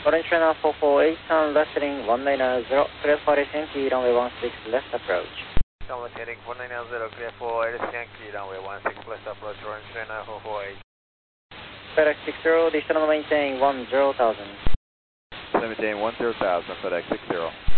Orange China 448, turn left heading 190, clear for Yankee, runway 16, left approach. Downward heading 190, clear for Yankee, runway 16, left approach, Orange China 448. FedEx 60, descend on maintain 10,000. Maintain 10,000, FedEx 60.